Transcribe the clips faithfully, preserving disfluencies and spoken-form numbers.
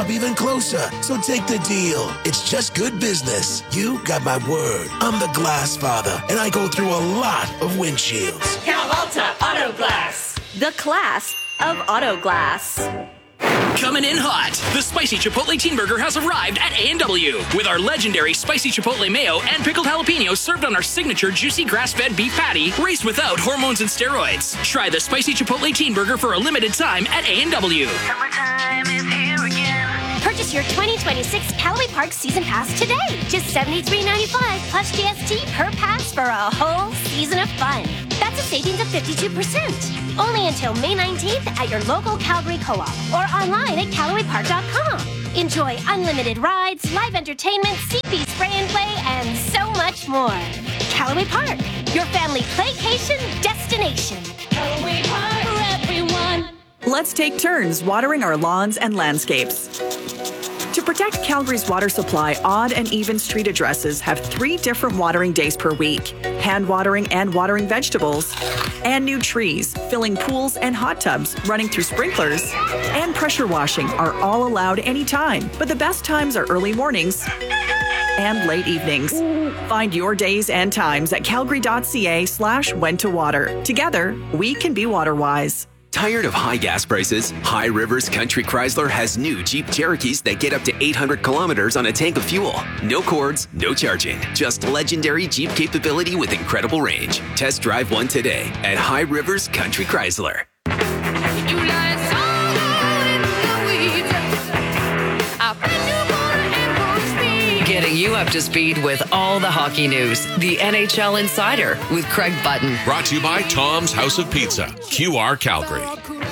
even closer. So take the deal. It's just good business. You got my word. I'm the Glass Father, and I go through a lot of windshields. Cal Alta Auto Glass. The class of auto glass. Coming in hot, the Spicy Chipotle Teen Burger has arrived at A and W with our legendary Spicy Chipotle Mayo and pickled jalapenos served on our signature juicy grass-fed beef patty raised without hormones and steroids. Try the Spicy Chipotle Teen Burger for a limited time at A and W. Summertime is here again. Purchase your twenty twenty-six Callaway Park Season Pass today. Just seventy-three ninety-five plus G S T per pass for a whole season of fun. That's a savings of fifty-two percent. Only until May nineteenth at your local Calgary Co-op or online at Callaway Park dot com. Enjoy unlimited rides, live entertainment, C P spray and play, and so much more. Callaway Park, your family playcation destination. Callaway Park for everyone. Let's take turns watering our lawns and landscapes. To protect Calgary's water supply, odd and even street addresses have three different watering days per week. Hand watering and watering vegetables, and new trees, filling pools and hot tubs, running through sprinklers, and pressure washing are all allowed anytime. But the best times are early mornings and late evenings. Find your days and times at calgary.ca slash when to water. Together, we can be water-wise. Tired of high gas prices? High Rivers Country Chrysler has new Jeep Cherokees that get up to eight hundred kilometers on a tank of fuel. No cords, no charging. Just legendary Jeep capability with incredible range. Test drive one today at High Rivers Country Chrysler. Getting you up to speed with all the hockey news. The N H L Insider with Craig Button. Brought to you by Tom's House of Pizza, Q R Calgary.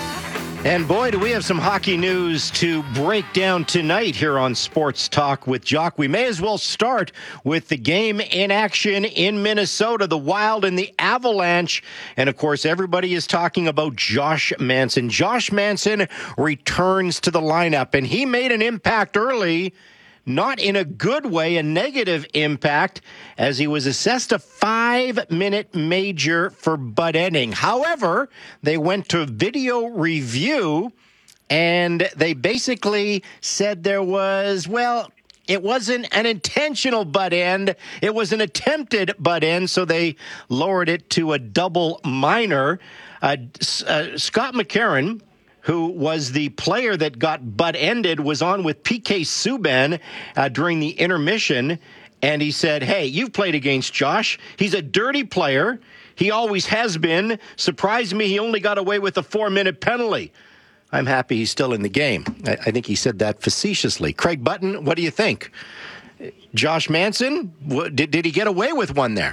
And boy, do we have some hockey news to break down tonight here on Sports Talk with Jock. We may as well start with the game in action in Minnesota, the Wild and the Avalanche. And of course, everybody is talking about Josh Manson. Josh Manson returns to the lineup, and he made an impact early. Not in a good way, a negative impact, as he was assessed a five-minute major for butt ending. However, they went to video review, and they basically said there was, well, it wasn't an intentional butt end. It was an attempted butt end, so they lowered it to a double minor. Uh, uh, Scott McCarron, who was the player that got butt-ended, was on with P K Subban uh, during the intermission, and he said, hey, you've played against Josh. He's a dirty player. He always has been. Surprised me he only got away with a four-minute penalty. I'm happy he's still in the game. I, I think he said that facetiously. Craig Button, what do you think? Josh Manson, what, did, did he get away with one there?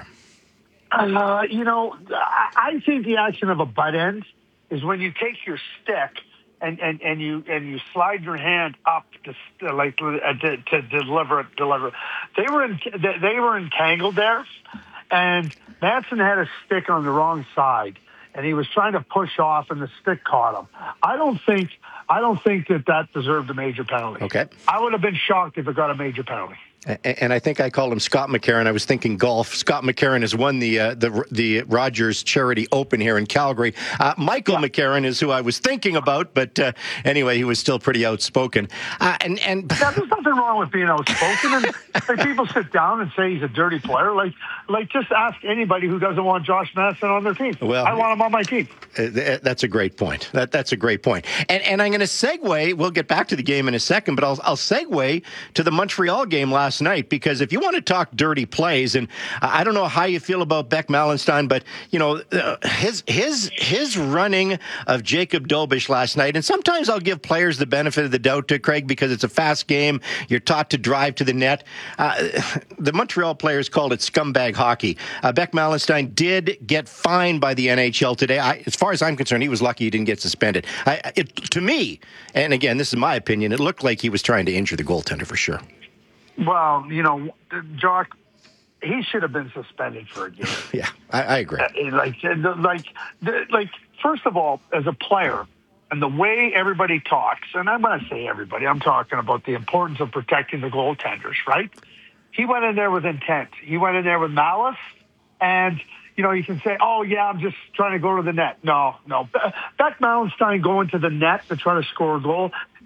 Uh, you know, I, I think the action of a butt end is when you take your stick and, and, and you and you slide your hand up to like uh, to, to deliver it. Deliver. They were in, they were entangled there, and Manson had a stick on the wrong side, and he was trying to push off, and the stick caught him. I don't think I don't think that that deserved a major penalty. Okay, I would have been shocked if it got a major penalty. And I think I called him Scott McCarron. I was thinking golf. Scott McCarron has won the uh, the the Rogers Charity Open here in Calgary. Uh, Michael yeah. McCarron is who I was thinking about, but uh, anyway, he was still pretty outspoken. Uh, and and yeah, there's nothing wrong with being outspoken. And like, people sit down and say he's a dirty player. Like like just ask anybody who doesn't want Josh Manson on their team. Well, I want him on my team. Uh, that's a great point. That that's a great point. And and I'm going to segue. We'll get back to the game in a second, but I'll I'll segue to the Montreal game last night, because if you want to talk dirty plays, and I don't know how you feel about Beck Malenstein, but you know uh, his his his running of Jacob Dobish last night, and sometimes I'll give players the benefit of the doubt to Craig because it's a fast game. You're taught to drive to the net. Uh, the Montreal players called it scumbag hockey. Uh, Beck Malenstein did get fined by the N H L today. I, as far as I'm concerned, he was lucky he didn't get suspended. I, it, to me, and again, this is my opinion, it looked like he was trying to injure the goaltender for sure. Well, you know, Jock, he should have been suspended for a game. Yeah, I, I agree. Uh, like, like, like, first of all, as a player, and the way everybody talks, and I'm going to say everybody, I'm talking about the importance of protecting the goaltenders, right? He went in there with intent. He went in there with malice, and, you know, you can say, oh, yeah, I'm just trying to go to the net. No, no. Beck Malenstein going to the net to try to score a goal,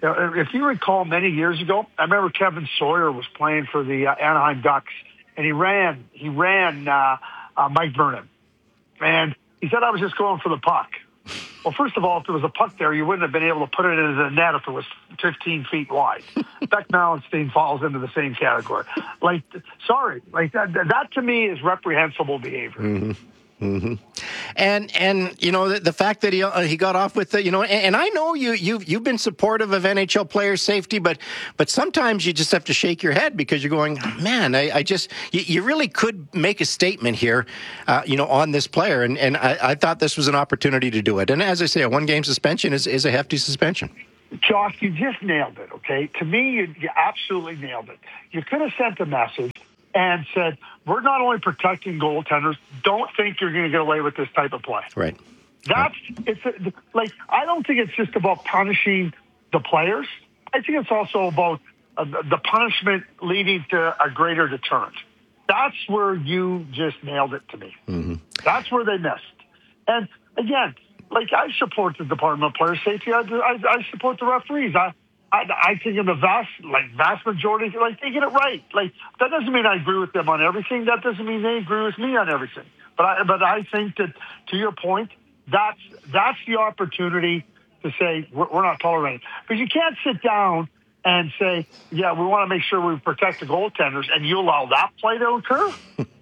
know, if you recall many years ago, I remember Kevin Sawyer was playing for the uh, Anaheim Ducks, and he ran, he ran uh, uh, Mike Vernon. And he said, I was just going for the puck. Well, first of all, if there was a puck there, you wouldn't have been able to put it in the net if it was fifteen feet wide. Beck Mallenstein falls into the same category. Like, sorry, like that, that to me is reprehensible behavior. Mm-hmm. Mm-hmm. And and you know the, the fact that he uh, he got off with the you know and, and I know you you've you've been supportive of N H L player safety, but but sometimes you just have to shake your head because you're going, man, I, I just you, you really could make a statement here, uh, you know, on this player, and and I, I thought this was an opportunity to do it. And as I say, a one game suspension is is a hefty suspension. Jock, you just nailed it. Okay, to me, you, you absolutely nailed it. You could have sent a message and said, we're not only protecting goaltenders, don't think you're going to get away with this type of play. Right. That's, it's a, like, I don't think it's just about punishing the players. I think it's also about uh, the punishment leading to a greater deterrent. That's where you just nailed it to me. Mm-hmm. That's where they missed. And again, like, I support the Department of Player Safety. I, I, I support the referees. I, I, I think in the vast, like vast majority, like they get it right. Like that doesn't mean I agree with them on everything. That doesn't mean they agree with me on everything. But I, but I think that, to your point, that's that's the opportunity to say we're, we're not tolerating. Because you can't sit down and say, yeah, we want to make sure we protect the goaltenders, and you allow that play to occur.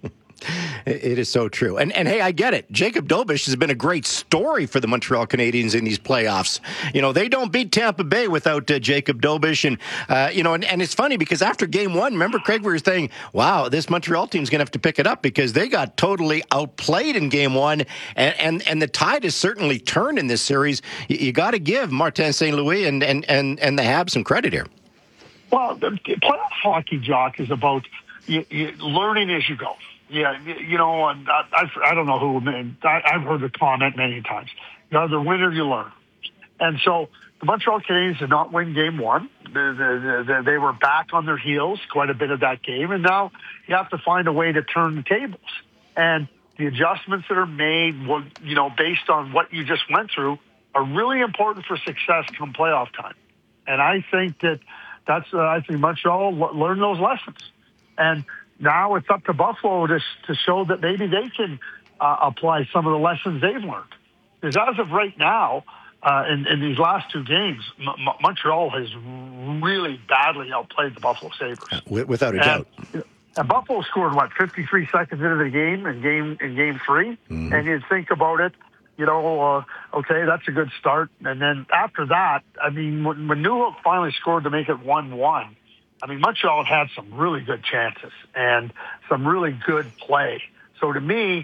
It is so true. And, and hey, I get it. Jacob Dobish has been a great story for the Montreal Canadiens in these playoffs. You know, they don't beat Tampa Bay without uh, Jacob Dobish. And, uh, you know, and, and it's funny because after game one, remember, Craig, we were saying, wow, this Montreal team's going to have to pick it up because they got totally outplayed in game one. And, and, and the tide has certainly turned in this series. You, you got to give Martin Saint Louis and, and, and, and the Habs some credit here. Well, the playoff hockey, Jock, is about you, you, learning as you go. Yeah, you know, and I, I, I don't know who, I, I've heard the comment many times. You either win or you learn. And so the Montreal Canadiens did not win game one. They, they, they, they were back on their heels quite a bit of that game, and now you have to find a way to turn the tables. And the adjustments that are made, you know, based on what you just went through, are really important for success come playoff time. And I think that that's, uh, I think Montreal learned those lessons. And now it's up to Buffalo to, to show that maybe they can uh, apply some of the lessons they've learned. Because as of right now, uh, in, in these last two games, M- Montreal has really badly outplayed the Buffalo Sabres. Without a and, doubt. And Buffalo scored, what, fifty-three seconds into the game in game in game three? Mm-hmm. And you'd think about it, you know, uh, okay, that's a good start. And then after that, I mean, when, when Newhook finally scored to make it one one, I mean, Montreal had some really good chances and some really good play. So to me,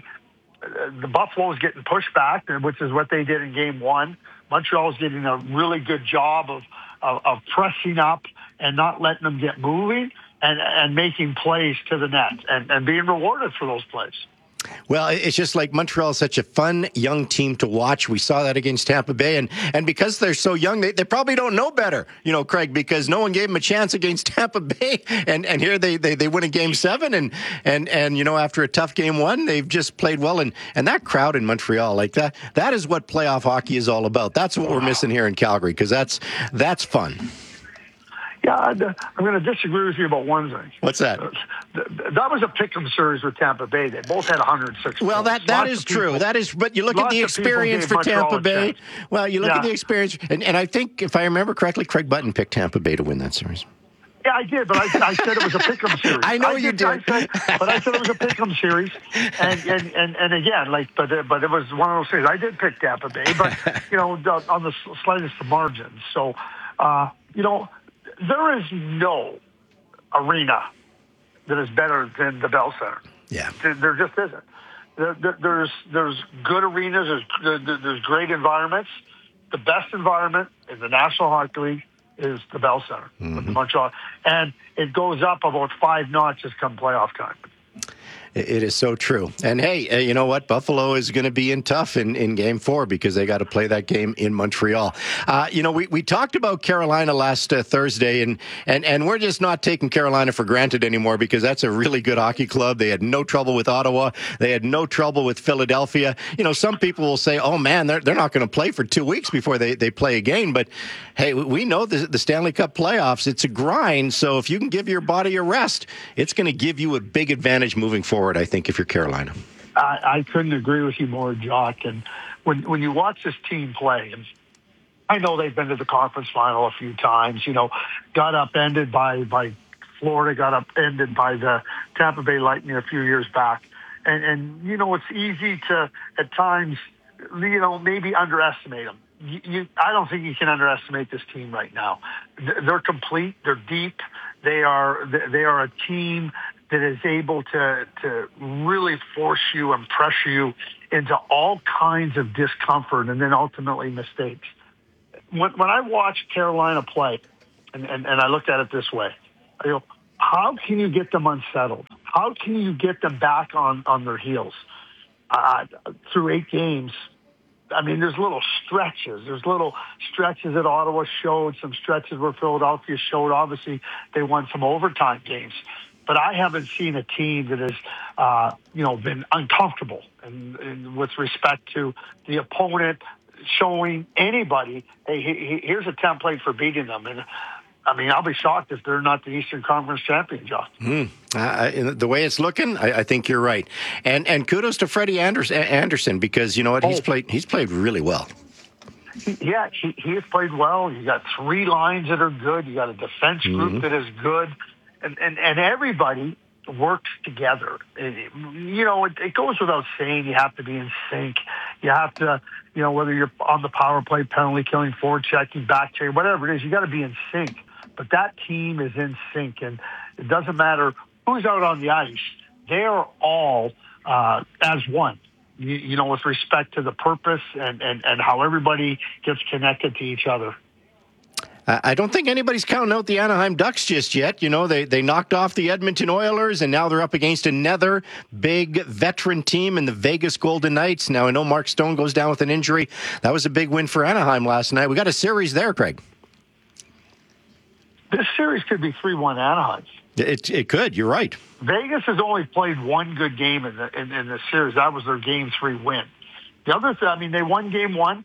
the Buffalo is getting pushed back, which is what they did in game one. Montreal is getting a really good job of, of, of pressing up and not letting them get moving and, and making plays to the net and, and being rewarded for those plays. Well, it's just like Montreal is such a fun young team to watch. We saw that against Tampa Bay. And, and because they're so young, they, they probably don't know better, you know, Craig, because no one gave them a chance against Tampa Bay. And and here they, they, they win a game seven. And, and, and, you know, after a tough game one, they've just played well. And, and that crowd in Montreal, like that, that is what playoff hockey is all about. That's what we're missing here in Calgary, because that's, that's fun. Yeah, I'm going to disagree with you about one thing. What's that? That was a pick'em series with Tampa Bay. They both had one hundred six. Well, points. that, that Lots is people, true. That is, but you look at the experience for Tampa Bay. Well, you look yeah. at the experience, and, and I think, if I remember correctly, Craig Button picked Tampa Bay to win that series. Yeah, I did, but I, I said it was a pick'em series. I know I you did, did. I said, but I said it was a pick'em series, and, and, and, and again, like, but but it was one of those series. I did pick Tampa Bay, but you know, on the slightest of margins. So, uh, you know, there is no arena that is better than the Bell Center. Yeah, there just isn't. There, there, there's there's good arenas. There's there, there's great environments. The best environment in the National Hockey League is the Bell Center, mm-hmm. with Montreal, and it goes up about five notches come playoff time. It is so true. And hey, uh, you know what? Buffalo is going to be in tough in, in game four because they got to play that game in Montreal. Uh, you know, we, we talked about Carolina last uh, Thursday, and, and, and we're just not taking Carolina for granted anymore because that's a really good hockey club. They had no trouble with Ottawa. They had no trouble with Philadelphia. You know, some people will say, oh, man, they're, they're not going to play for two weeks before they, they play again. But, hey, we know the, the Stanley Cup playoffs, it's a grind. So if you can give your body a rest, it's going to give you a big advantage moving forward, I think, if you're Carolina. I, I couldn't agree with you more, Jock. And when when you watch this team play, and I know they've been to the conference final a few times, you know, got upended by, by Florida, got upended by the Tampa Bay Lightning a few years back. And, and, you know, it's easy to, at times, you know, maybe underestimate them. You, you, I don't think you can underestimate this team right now. They're complete. They're deep. They are they are a team that is able to to really force you and pressure you into all kinds of discomfort and then ultimately mistakes. When, when I watch Carolina play, and, and, and I look at it this way, I go, how can you get them unsettled? How can you get them back on, on their heels? Uh, through eight games, I mean, there's little stretches. There's little stretches that Ottawa showed, some stretches where Philadelphia showed. Obviously, they won some overtime games. But I haven't seen a team that has, uh, you know, been uncomfortable and, and with respect to the opponent showing anybody, hey, he, here's a template for beating them. And I mean, I'll be shocked if they're not the Eastern Conference champion, John. Mm. Uh, the way it's looking, I, I think you're right. And and kudos to Freddie Anderson, Anderson because you know what, he's oh. played he's played really well. Yeah, he, he has played well. You got three lines that are good. You got a defense group mm-hmm. that is good, and and, and everybody works together. It, you know, it, it goes without saying you have to be in sync. You have to, you know, whether you're on the power play, penalty killing, forward checking, back checking, whatever it is, you got to be in sync. But that team is in sync, and it doesn't matter who's out on the ice. They're all uh, as one, you, you know, with respect to the purpose and, and, and how everybody gets connected to each other. I don't think anybody's counting out the Anaheim Ducks just yet. You know, they, they knocked off the Edmonton Oilers, and now they're up against another big veteran team in the Vegas Golden Knights. Now, I know Mark Stone goes down with an injury. That was a big win for Anaheim last night. We got a series there, Craig. This series could be three one Anaheim. It it could. You're right. Vegas has only played one good game in the in, in the series. That was their game three win. The other thing, I mean, they won game one.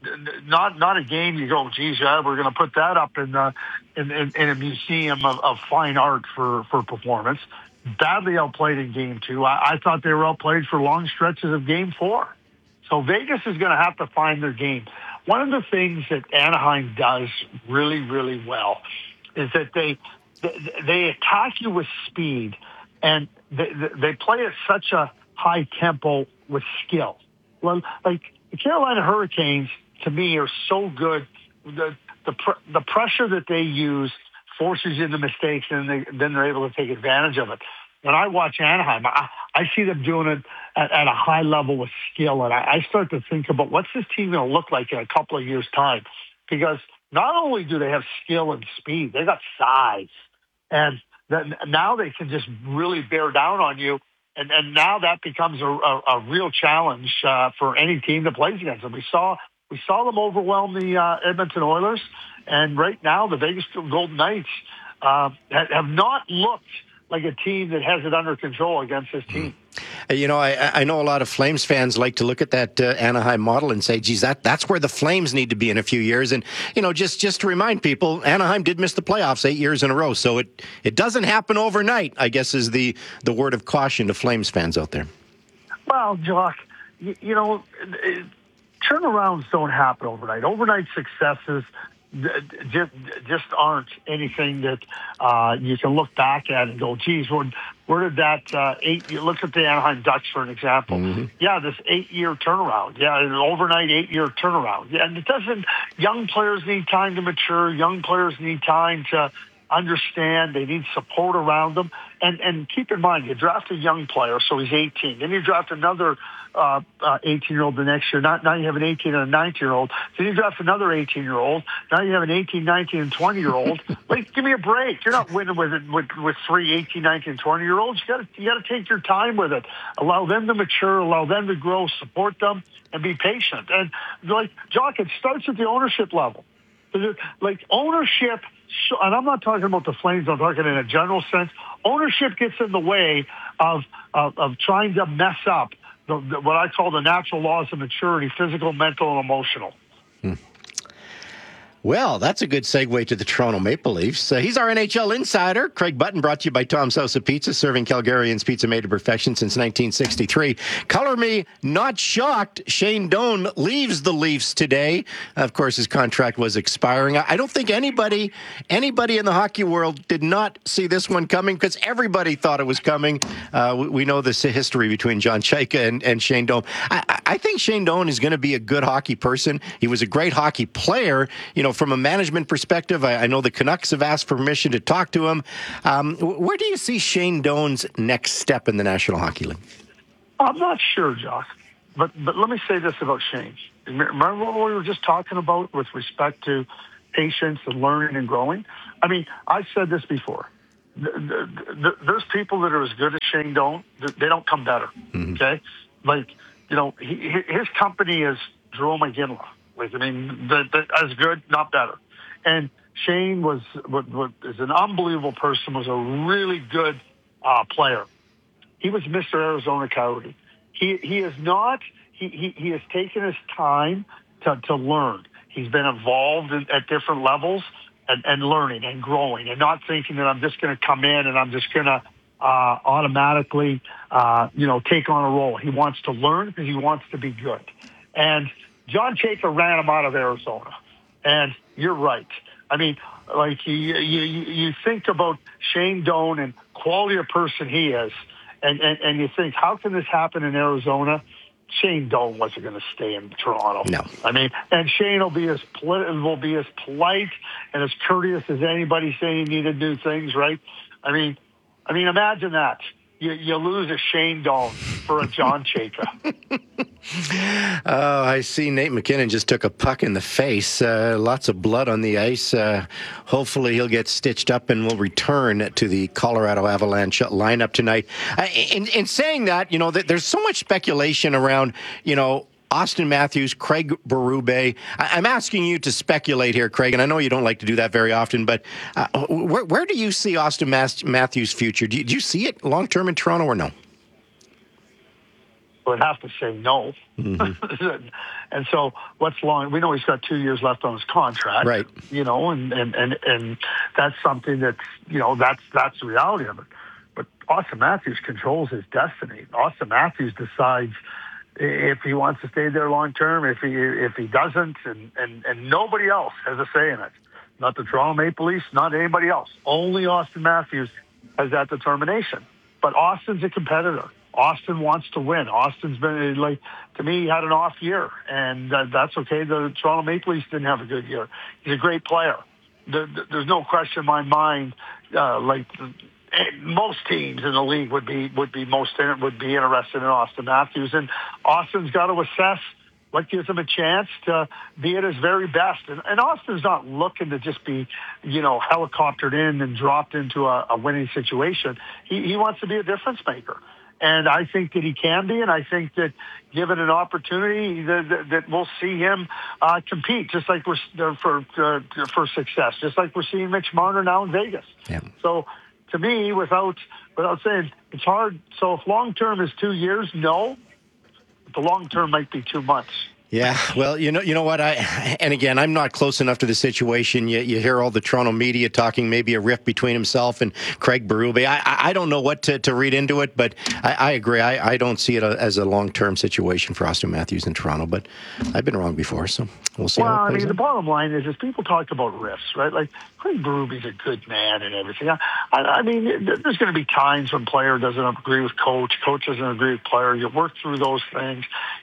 Not not a game you go, geez, yeah, we're going to put that up in, uh, in, in in a museum of, of fine art for, for performance. Badly outplayed in game two. I, I thought they were outplayed for long stretches of game four. So Vegas is going to have to find their game. One of the things that Anaheim does really, really well is that they they attack you with speed, and they, they play at such a high tempo with skill. Well, like the Carolina Hurricanes, to me, are so good. The the, pr- the pressure that they use forces you into mistakes, and they, then they're able to take advantage of it. When I watch Anaheim, I, I see them doing it at, at a high level with skill, and I, I start to think about what's this team going to look like in a couple of years' time, because not only do they have skill and speed, they got size. And then now they can just really bear down on you. And, and now that becomes a, a, a real challenge uh, for any team that plays against them. We saw we saw them overwhelm the uh, Edmonton Oilers. And right now the Vegas Golden Knights uh, have not looked like a team that has it under control against this team. You know, I, I know a lot of Flames fans like to look at that uh, Anaheim model and say, geez, that, that's where the Flames need to be in a few years. And, you know, just, just to remind people, Anaheim did miss the playoffs eight years in a row. So it, it doesn't happen overnight, I guess, is the, the word of caution to Flames fans out there. Well, Jock, you, you know, it, turnarounds don't happen overnight. Overnight successes just, just aren't anything that uh, you can look back at and go, geez, where, where did that uh, eight, you look at the Anaheim Ducks for an example. Mm-hmm. Yeah, this eight-year turnaround. Yeah, an overnight eight-year turnaround. Yeah, and it doesn't, young players need time to mature. Young players need time to, understand. They need support around them. And and keep in mind, you draft a young player, so he's eighteen. Then you draft another uh, uh, eighteen-year-old the next year. Not, now you have an eighteen and a nineteen-year-old. Then you draft another eighteen-year-old. Now you have an eighteen, nineteen, and twenty-year-old. Like, give me a break. You're not winning with it with, with three eighteen, nineteen, twenty-year-olds. You got to you got to take your time with it. Allow them to mature. Allow them to grow. Support them and be patient. And like Jock, it starts at the ownership level. Like ownership, and I'm not talking about the Flames. I'm talking in a general sense. Ownership gets in the way of of, of trying to mess up the, the, what I call the natural laws of maturity: physical, mental, and emotional. Hmm. Well, that's a good segue to the Toronto Maple Leafs. Uh, he's our N H L insider. Craig Button, brought to you by Tom's House of Pizza, serving Calgarians pizza made to perfection since nineteen sixty-three. Color me not shocked. Shane Doan leaves the Leafs today. Of course, his contract was expiring. I don't think anybody anybody in the hockey world did not see this one coming, because everybody thought it was coming. Uh, we, we know this history between John Chayka and, and Shane Doan. I, I think Shane Doan is going to be a good hockey person. He was a great hockey player. You know, from a management perspective, I, I know the Canucks have asked permission to talk to him. Um, where do you see Shane Doan's next step in the National Hockey League? I'm not sure, Josh, but but let me say this about Shane. Remember what we were just talking about with respect to patience and learning and growing? I mean, I've said this before. The, the, the, there's people that are as good as Shane Doan. They don't come better, mm-hmm. okay? Like, you know, he, his company is Jerome McGinley. Like, I mean, the, the, as good, not better. And Shane was what, what is an unbelievable person, was a really good uh, player. He was Mister Arizona Coyote. He he is not, he, he, he has taken his time to, to learn. He's been involved in, at different levels and, and learning and growing, and not thinking that I'm just going to come in and I'm just going to uh, automatically, uh, you know, take on a role. He wants to learn because he wants to be good. And John Chayka ran him out of Arizona. And you're right. I mean, like, you, you, you think about Shane Doan and quality of person he is, and, and, and you think, how can this happen in Arizona? Shane Doan wasn't going to stay in Toronto. No. I mean, and Shane will be as poli- will be as polite and as courteous as anybody saying he needed to do things, right? I mean, I mean, imagine that. You, you lose a Shane Doan for a John Chayka. Oh, I see Nate McKinnon just took a puck in the face. Uh, lots of blood on the ice. Uh, hopefully he'll get stitched up and will return to the Colorado Avalanche lineup tonight. Uh, in, in saying that, you know, there's so much speculation around, you know, Austin Matthews, Craig Berube. I'm asking you to speculate here, Craig, and I know you don't like to do that very often, but uh, where, where do you see Austin Matthews' future? Do you, do you see it long-term in Toronto or no? Would have to say no. Mm-hmm. And so what's long? We know he's got two years left on his contract, right? You know, and, and, and, and that's something that's, you know, that's, that's the reality of it. But Austin Matthews controls his destiny. Austin Matthews decides if he wants to stay there long term, if he if he doesn't, and, and, and nobody else has a say in it. Not the Toronto Maple Leafs, not anybody else. Only Austin Matthews has that determination. But Austin's a competitor. Austin wants to win. Austin's been, like, to me, he had an off year, and uh, that's okay. The Toronto Maple Leafs didn't have a good year. He's a great player. The, the, there's no question in my mind, uh, like, most teams in the league would be would be most would be interested in Austin Matthews, and Austin's got to assess what gives him a chance to be at his very best. And, and Austin's not looking to just be, you know, helicoptered in and dropped into a, a winning situation. He, he wants to be a difference maker, and I think that he can be. And I think that given an opportunity, that, that, that we'll see him uh, compete, just like we're uh, for uh, for success, just like we're seeing Mitch Marner now in Vegas. Yeah. So. To me, without without saying, it's hard. So if long term is two years, no. But the long term might be two months. Yeah, well, you know, you know what? I and again, I'm not close enough to the situation. You, you hear all the Toronto media talking maybe a rift between himself and Craig Berube. I, I don't know what to, to read into it, but I, I agree. I, I don't see it as a long-term situation for Austin Matthews in Toronto. But I've been wrong before, so we'll see. Well, how it I mean, out. the bottom line is, is people talk about rifts, right? Like Craig Berube's a good man and everything. I, I mean, there's going to be times when player doesn't agree with coach, coach doesn't agree with player. You work through those things.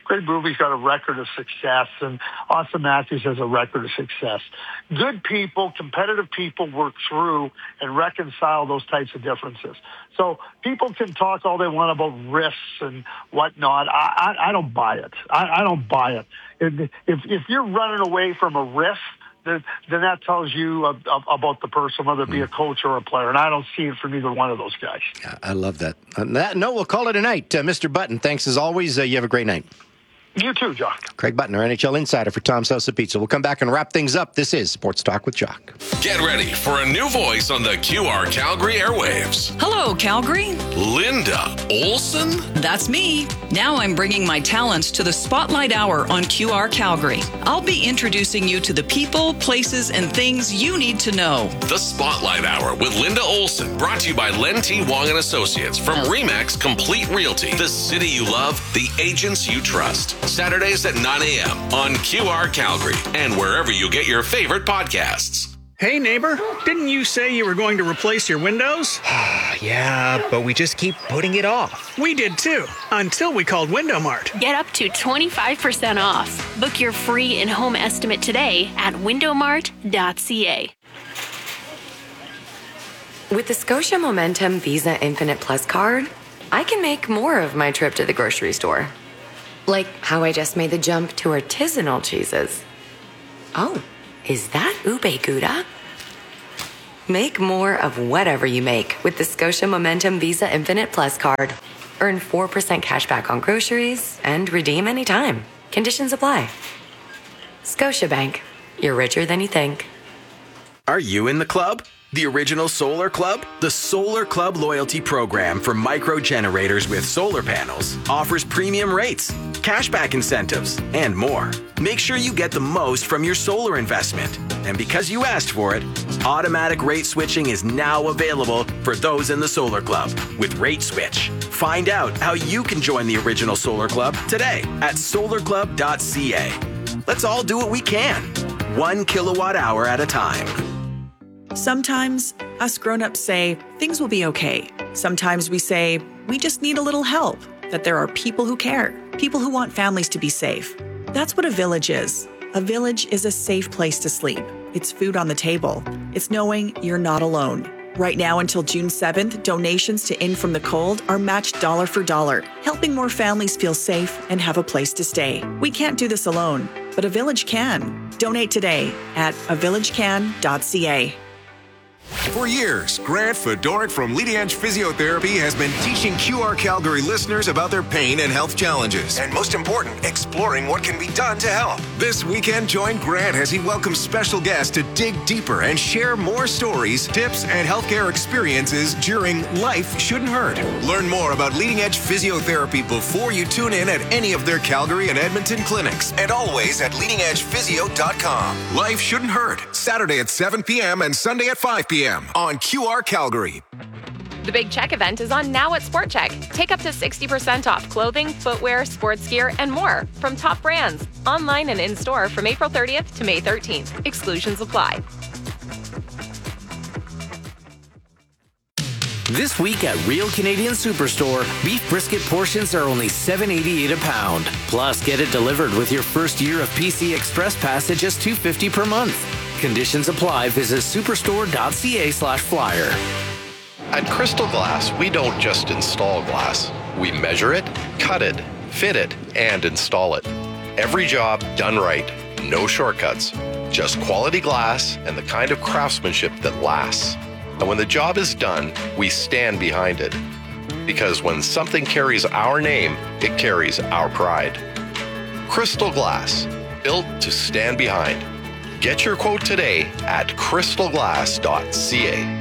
Craig Berube's got a record of success, and Austin Matthews has a record of success. Good people, competitive people work through and reconcile those types of differences. So people can talk all they want about risks and whatnot. I, I, I don't buy it. I, I don't buy it. If, if you're running away from a risk, then, then that tells you uh, about the person, whether it be a coach or a player. And I don't see it from either one of those guys. Yeah, I love that. On that note, we'll call it a night. Uh, Mister Button, thanks as always. Uh, you have a great night. You too, Jock. Craig Button, our N H L insider for Tom's House of Pizza. We'll come back and wrap things up. This is Sports Talk with Jock. Get ready for a new voice on the Q R Calgary airwaves. Hello, Calgary. Linda Olson? That's me. Now I'm bringing my talents to the Spotlight Hour on Q R Calgary. I'll be introducing you to the people, places, and things you need to know. The Spotlight Hour with Linda Olson, brought to you by Len T. Wong and Associates from Remax Complete Realty. The city you love, the agents you trust. Saturdays at nine a.m. on Q R Calgary and wherever you get your favorite podcasts. Hey, neighbor, didn't you say you were going to replace your windows? Yeah, but we just keep putting it off. We did too, until we called Window Mart. Get up to twenty-five percent off. Book your free in-home estimate today at window mart dot c a. With the Scotia Momentum Visa Infinite Plus card, I can make more of my trip to the grocery store. Like how I just made the jump to artisanal cheeses. Oh, is that ube gouda? Make more of whatever you make with the Scotia Momentum Visa Infinite Plus card. Earn four percent cash back on groceries and redeem anytime. Conditions apply. Scotiabank. You're richer than you think. Are you in the club? The original Solar Club? The Solar Club loyalty program for micro generators with solar panels offers premium rates, cashback incentives, and more. Make sure you get the most from your solar investment. And because you asked for it, automatic rate switching is now available for those in the Solar Club with Rate Switch. Find out how you can join the original Solar Club today at solar club dot c a. Let's all do what we can, one kilowatt hour at a time. Sometimes us grown-ups say things will be okay. Sometimes we say we just need a little help, that there are people who care, people who want families to be safe. That's what a village is. A village is a safe place to sleep. It's food on the table. It's knowing you're not alone. Right now until June seventh, donations to In From the Cold are matched dollar for dollar, helping more families feel safe and have a place to stay. We can't do this alone, but a village can. Donate today at a village can dot c a. For years, Grant Fedoruk from Leading Edge Physiotherapy has been teaching Q R Calgary listeners about their pain and health challenges. And most important, exploring what can be done to help. This weekend, join Grant as he welcomes special guests to dig deeper and share more stories, tips, and healthcare experiences during Life Shouldn't Hurt. Learn more about Leading Edge Physiotherapy before you tune in at any of their Calgary and Edmonton clinics. And always at leading edge physio dot com. Life Shouldn't Hurt, Saturday at seven p.m. and Sunday at five p.m. on Q R Calgary. The Big Check event is on now at Sport Check. Take up to sixty percent off clothing, footwear, sports gear, and more from top brands. Online and in-store from April thirtieth to May thirteenth. Exclusions apply. This week at Real Canadian Superstore, beef brisket portions are only seven eighty-eight a pound. Plus, get it delivered with your first year of P C Express Pass at just two fifty per month. Conditions apply. Visit superstore dot c a slash flyer. At Crystal Glass, we don't just install glass. We measure it, cut it, fit it, and install it. Every job done right. No shortcuts. Just quality glass and the kind of craftsmanship that lasts. And when the job is done, we stand behind it. Because when something carries our name, it carries our pride. Crystal Glass, built to stand behind. Get your quote today at crystal glass dot c a.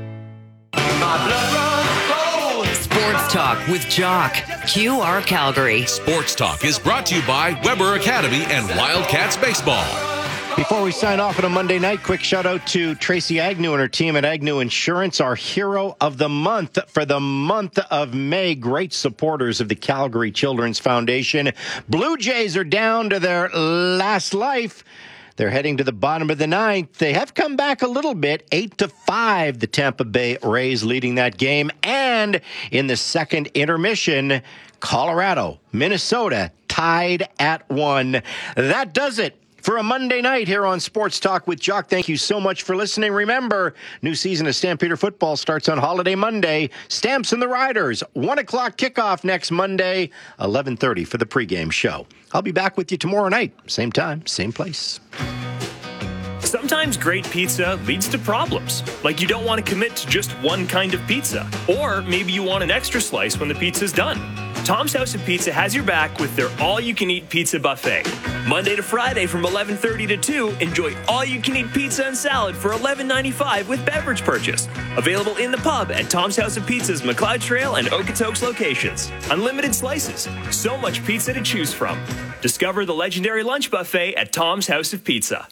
Sports Talk with Jock, Q R Calgary. Sports Talk is brought to you by Weber Academy and Wildcats Baseball. Before we sign off on a Monday night, quick shout out to Tracy Agnew and her team at Agnew Insurance, our hero of the month for the month of May. Great supporters of the Calgary Children's Foundation. Blue Jays are down to their last life. They're heading to the bottom of the ninth. They have come back a little bit, eight to five. The Tampa Bay Rays leading that game. And in the second intermission, Colorado, Minnesota tied at one. That does it for a Monday night here on Sports Talk with Jock. Thank you so much for listening. Remember, new season of Stampeder football starts on Holiday Monday. Stamps and the Riders, one o'clock kickoff next Monday, eleven thirty for the pregame show. I'll be back with you tomorrow night, same time, same place. Sometimes great pizza leads to problems, like you don't want to commit to just one kind of pizza, or maybe you want an extra slice when the pizza's done. Tom's House of Pizza has your back with their all-you-can-eat pizza buffet. Monday to Friday from eleven thirty to two, enjoy all-you-can-eat pizza and salad for eleven ninety-five with beverage purchase. Available in the pub at Tom's House of Pizza's McLeod Trail and Okotoks locations. Unlimited slices. So much pizza to choose from. Discover the legendary lunch buffet at Tom's House of Pizza.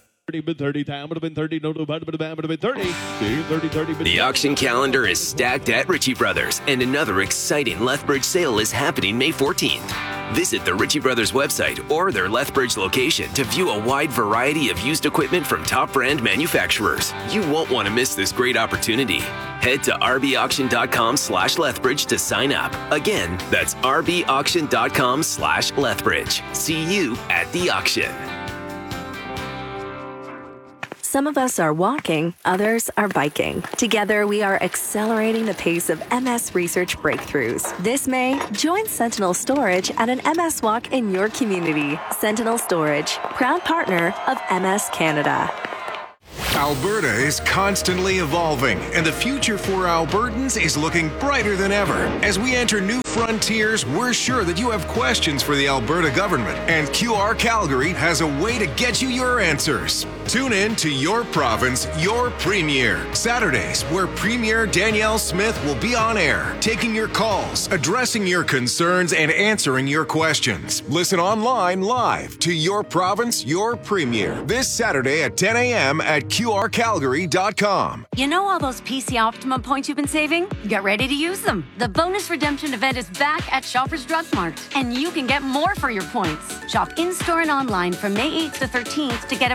The auction calendar is stacked at Ritchie Brothers, and another exciting Lethbridge sale is happening May fourteenth. Visit the Ritchie Brothers website or their Lethbridge location to view a wide variety of used equipment from top brand manufacturers. You won't want to miss this great opportunity. Head to rbauction.com slash Lethbridge to sign up. Again, that's rbauction.com slash Lethbridge. See you at the auction. Some of us are walking, others are biking. Together, we are accelerating the pace of M S research breakthroughs. This May, join Sentinel Storage at an M S walk in your community. Sentinel Storage, proud partner of M S Canada. Alberta is constantly evolving, and the future for Albertans is looking brighter than ever. As we enter new frontiers, we're sure that you have questions for the Alberta government, and Q R Calgary has a way to get you your answers. Tune in to Your Province, Your Premier, Saturdays, where Premier Danielle Smith will be on air, taking your calls, addressing your concerns, and answering your questions. Listen online live to Your Province, Your Premier, this Saturday at ten a.m. at Q R Calgary dot com. You know all those P C Optimum points you've been saving? Get ready to use them. The bonus redemption event is back at Shoppers Drug Mart, and you can get more for your points. Shop in-store and online from May eighth to thirteenth to get a